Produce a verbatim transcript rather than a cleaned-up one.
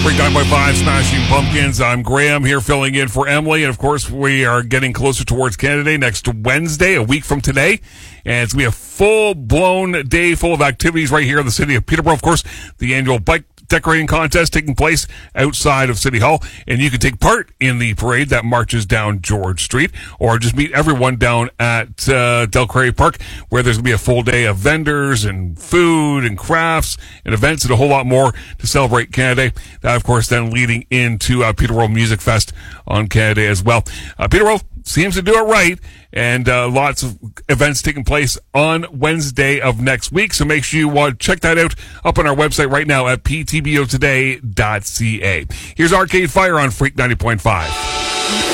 Freak nine point five Smashing Pumpkins. I'm Graham here filling in for Emily. And, of course, we are getting closer towards Canada Day next Wednesday, a week from today. And it's going to be a full-blown day full of activities right here in the city of Peterborough. Of course, the annual bike decorating contest taking place outside of City Hall. And you can take part in the parade that marches down George Street, or just meet everyone down at uh, Del Crary Park, where there's going to be a full day of vendors and food and crafts and events and a whole lot more to celebrate Canada Day. That, of course, then leading into uh, Peterborough Music Fest on Canada Day as well. Uh, Peterborough seems to do it right, and uh, lots of events taking place on Wednesday of next week. So make sure you uh, check that out up on our website right now at p t b o today dot c a. Here's Arcade Fire on Freak ninety point five.